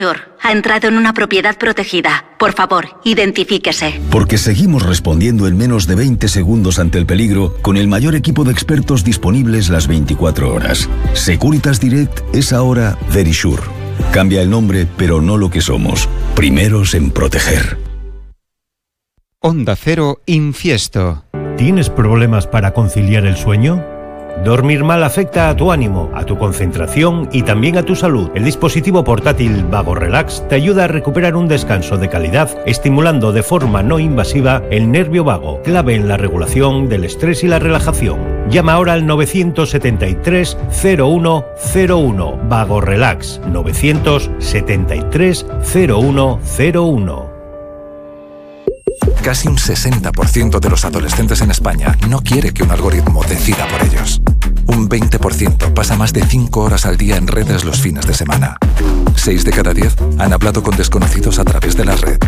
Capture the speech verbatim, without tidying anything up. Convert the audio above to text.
Ha entrado en una propiedad protegida. Por favor, identifíquese. Porque seguimos respondiendo en menos de veinte segundos ante el peligro con el mayor equipo de expertos disponibles las veinticuatro horas. Securitas Direct es ahora Verisure. Cambia el nombre, pero no lo que somos. Primeros en proteger. Onda Cero Infiesto. ¿Tienes problemas para conciliar el sueño? Dormir mal afecta a tu ánimo, a tu concentración y también a tu salud. El dispositivo portátil Vago Relax te ayuda a recuperar un descanso de calidad, estimulando de forma no invasiva el nervio vago, clave en la regulación del estrés y la relajación. Llama ahora al nueve siete tres, cero uno cero uno. Vago Relax, nueve siete tres, cero uno cero uno. Casi un sesenta por ciento de los adolescentes en España no quiere que un algoritmo decida por ellos. Un veinte por ciento pasa más de cinco horas al día en redes los fines de semana. seis de cada diez han hablado con desconocidos a través de la red.